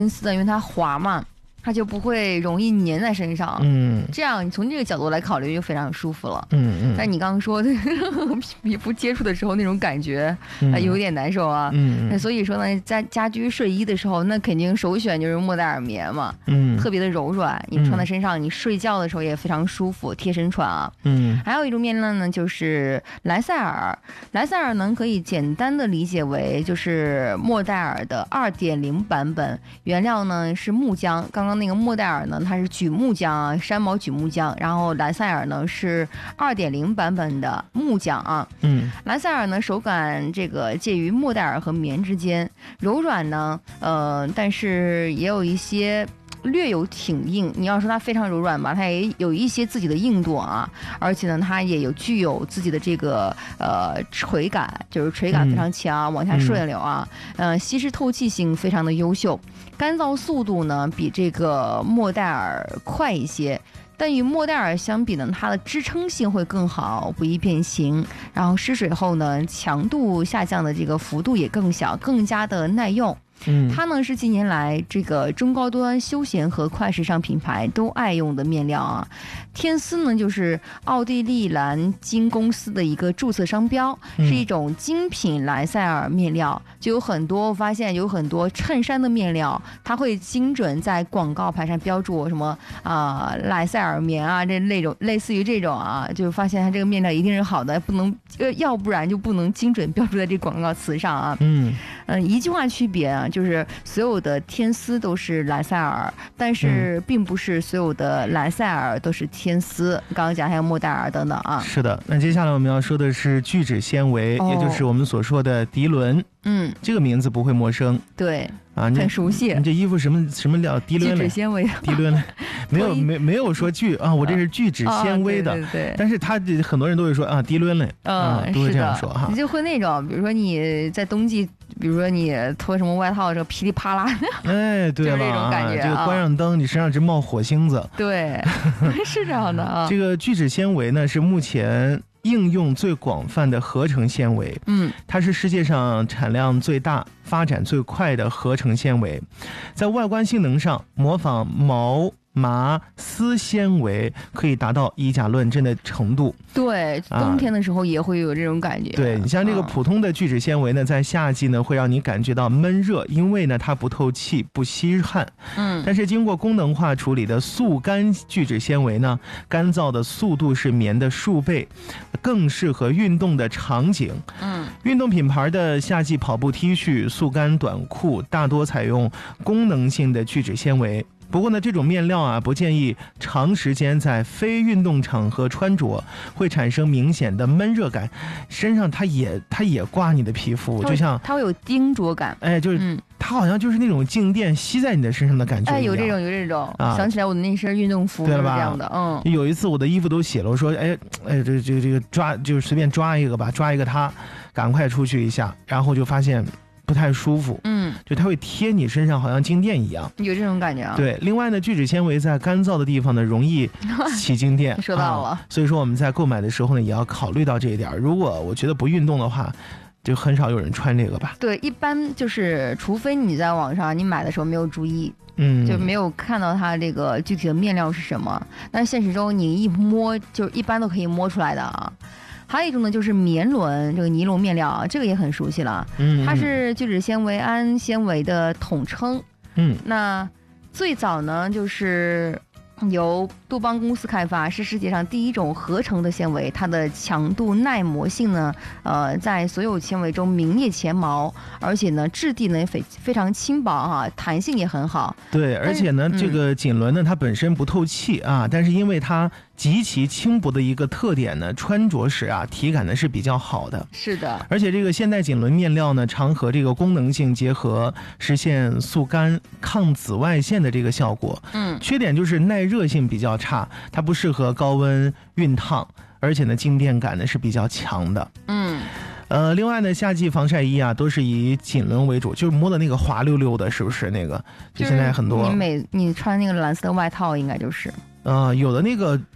丝的，因为它滑嘛，它就不会容易粘在身上。这样你从这个角度来考虑就非常舒服了。但你刚刚说的皮肤接触的时候那种感觉有点难受啊。所以说呢，在家居睡衣的时候，那肯定首选就是莫代尔棉嘛。特别的柔软，你穿在身上，你睡觉的时候也非常舒服，贴身穿啊。还有一种面料呢，就是莱赛尔。莱赛尔呢，可以简单的理解为就是莫代尔的2.0版本，原料呢是木浆。刚刚那个莫代尔呢，它是榉木浆啊，山毛榉木浆，然后莱赛尔呢是2.0版本的木浆啊。莱赛尔呢手感这个介于莫代尔和棉之间，柔软呢，但是也有一些略有挺硬。你要说它非常柔软吧，它也有一些自己的硬度啊，而且呢，它也具有自己的这个垂感，就是垂感非常强，往下顺流啊，吸湿透气性非常的优秀，干燥速度呢比这个莫代尔快一些。但与莫代尔相比呢，它的支撑性会更好，不易变形，然后湿水后呢，强度下降的这个幅度也更小，更加的耐用。它呢是近年来这个中高端休闲和快时尚品牌都爱用的面料啊。天丝呢就是奥地利蓝鲸公司的一个注册商标，是一种精品莱赛尔面料。就有很多我发现有很多衬衫的面料，它会精准在广告牌上标注什么莱赛尔棉啊，那种类似于这种啊，就发现它这个面料一定是好的，不能要不然就不能精准标注在这广告词上啊。一句话区别啊，就是所有的天丝都是莱赛尔，但是并不是所有的莱赛尔都是天丝。刚刚讲还有莫代尔等等啊。 是的，那接下来我们要说的是聚酯纤维，也就是我们所说的涤纶。这个名字不会陌生。 对啊，很熟悉。 你这衣服什么料？涤纶聚酯纤维。 涤纶没有说聚啊，我这是聚酯纤维的。 对。 但是他很多人都会说啊，涤纶嘞，都会这样说哈。 你就会那种，比如说你在冬季，比如说你脱什么外套，这个噼里啪啦， 哎，对了， 就是这种感觉。 这个关上灯，你身上直冒火星子。 对，是这样的啊。 这个聚酯纤维呢，是目前应用最广泛的合成纤维。它是世界上产量最大、发展最快的合成纤维，在外观性能上模仿毛、麻、丝纤维，可以达到以假乱真的程度。 对，冬天的时候也会有这种感觉。 对，你像这个普通的聚酯纤维呢，在夏季呢会让你感觉到闷热，因为呢它不透气、不吸汗。但是经过功能化处理的速干聚酯纤维呢，干燥的速度是棉的数倍，更适合运动的场景。运动品牌的夏季跑步 T 恤、速干短裤大多采用功能性的聚酯纤维。不过呢，这种面料啊，不建议长时间在非运动场合穿着，会产生明显的闷热感，身上它也刮你的皮肤，就像它会有叮灼感。 哎，就是它好像就是那种静电吸在你的身上的感觉一样。 有这种啊！想起来我的那身运动服，对了吧？这样的， 有一次我的衣服都洗了，我说，这个抓，就是随便抓一个吧，抓一个它，赶快出去一下，然后就发现不太舒服。就它会贴你身上，好像静电一样， 有这种感觉啊。 对，另外呢，聚酯纤维在干燥的地方呢容易起静电。 说到了， 所以说我们在购买的时候呢，也要考虑到这一点。如果我觉得不运动的话，就很少有人穿这个吧。 对，一般就是除非你在网上你买的时候没有注意，就没有看到它这个具体的面料是什么，但现实中你一摸就一般都可以摸出来的啊。还有一种呢，就是棉纶，这个尼龙面料啊，这个也很熟悉了。它是聚酯纤维胺纤维的统称。那最早呢，就是由杜邦公司开发，是世界上第一种合成的纤维，它的强度耐磨性呢，在所有纤维中名列前茅，而且呢，质地呢也非常轻薄哈，弹性也很好。 对，而且呢，这个锦纶呢，它本身不透气啊，但是因为它极其轻薄的一个特点呢，穿着时啊，体感呢是比较好的。 是的， 而且这个现代锦纶面料呢，常和这个功能性结合，实现速干、抗紫外线的这个效果。缺点就是耐热性比较差，它不适合高温熨烫，而且呢，静电感呢是比较强的。另外呢，夏季防晒衣啊，都是以锦纶为主，就是摸的那个滑溜溜的，是不是那个？就现在很多， 你穿那个蓝色的外套，应该就是。 有的那个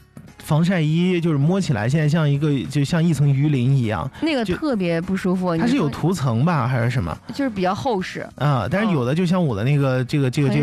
防晒衣就是摸起来现在像一层鱼鳞一样， 那个特别不舒服。 它是有涂层吧还是什么？ 就是比较厚实啊，但是有的就像我的那个这个